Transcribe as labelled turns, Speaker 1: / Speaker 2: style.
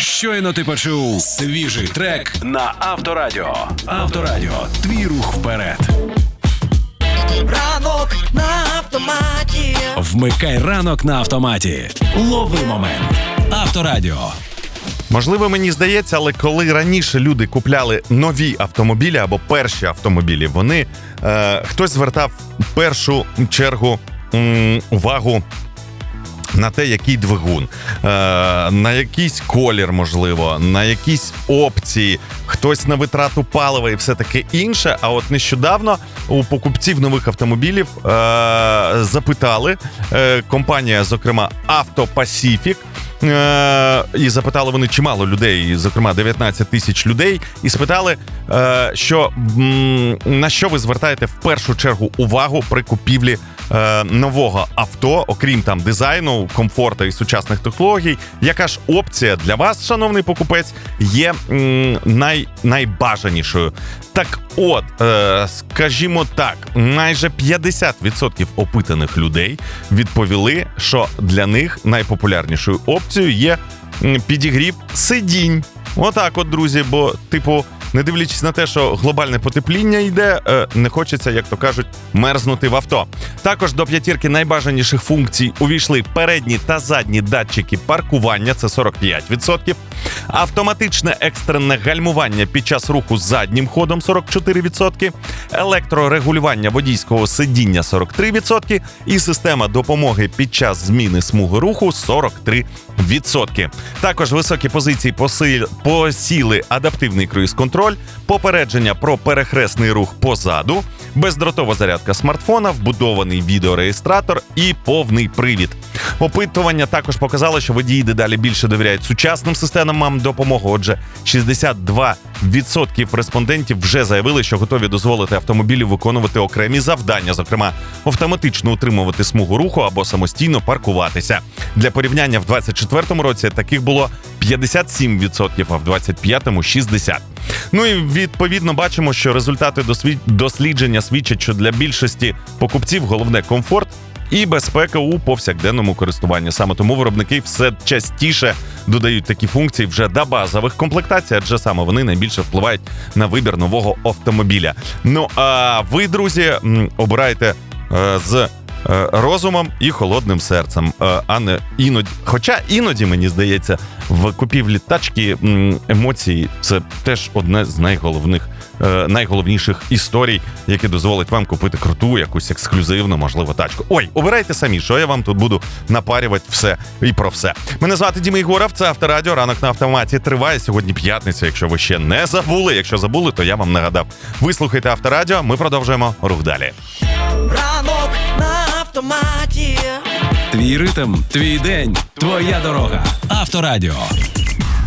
Speaker 1: Щойно ти почув свіжий трек на Авторадіо. Авторадіо. Твій рух вперед.
Speaker 2: Ранок на автоматі.
Speaker 1: Вмикай ранок на автоматі. Лови момент. Авторадіо.
Speaker 3: Можливо, мені здається, але коли раніше люди купляли нові автомобілі або перші автомобілі, вони хтось звертав в першу чергу увагу на те, який двигун, на якийсь колір, можливо, на якісь опції, хтось на витрату палива і все таке інше. А от нещодавно у покупців нових автомобілів запитали, компанія, зокрема, Auto Pacific, і запитали вони чимало людей, зокрема 19 тисяч людей, і спитали, що на що ви звертаєте в першу чергу увагу при купівлі нового авто, окрім там дизайну, комфорту і сучасних технологій. Яка ж опція для вас, шановний покупець, є найбажанішою? Так от, скажімо так, майже 50% опитаних людей відповіли, що для них найпопулярнішою опцією є підігрів сидінь. Отак от, друзі, бо, не дивлячись на те, що глобальне потепління йде, не хочеться, як то кажуть, мерзнути в авто. Також до п'ятірки найбажаніших функцій увійшли передні та задні датчики паркування, це 45%, автоматичне екстрене гальмування під час руху заднім ходом, 44%, електрорегулювання водійського сидіння, 43%, і система допомоги під час зміни смуги руху, 43%. Також високі позиції посіли адаптивний круїз-контроль, попередження про перехресний рух позаду, бездротова зарядка смартфона, вбудований відеореєстратор і повний привід. Опитування також показало, що водії дедалі більше довіряють сучасним системам допомоги. Отже, 62% респондентів вже заявили, що готові дозволити автомобілю виконувати окремі завдання, зокрема, автоматично утримувати смугу руху або самостійно паркуватися. Для порівняння, в 2024 році таких було 57%, а в 2025 – 60%. Ну і відповідно бачимо, що результати дослідження свідчать, що для більшості покупців головне комфорт і безпека у повсякденному користуванні. Саме тому виробники все частіше додають такі функції вже до базових комплектацій, адже саме вони найбільше впливають на вибір нового автомобіля. Ну а ви, друзі, обирайте з розумом і холодним серцем, а не іноді. Хоча іноді, мені здається, в купівлі тачки емоції – це теж одне з найголовніших історій, які дозволить вам купити круту, якусь ексклюзивну, можливо, тачку. Ой, обирайте самі, що я вам тут буду напарювати все і про все. Мене звати Діма Єгоров, це Авторадіо, ранок на автоматі триває. Сьогодні п'ятниця, якщо ви ще не забули. Якщо забули, то я вам нагадав. Ви слухайте Авторадіо, ми продовжуємо рух далі.
Speaker 2: Ранок на автоматі.
Speaker 1: Твій ритм, твій день, твоя дорога. Авторадіо.